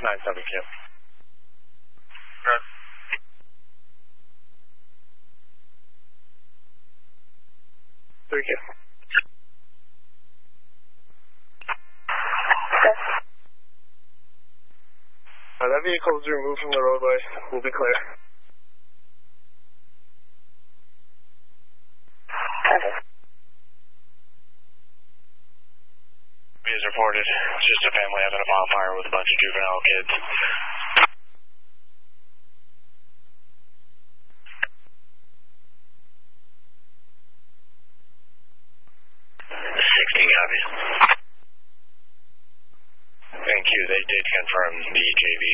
9-7 p.m. Three Q. That vehicle is removed from the roadway. We'll be clear. Is reported. It's just a family having a bonfire with a bunch of juvenile kids. Copies. Thank you. They did confirm the JV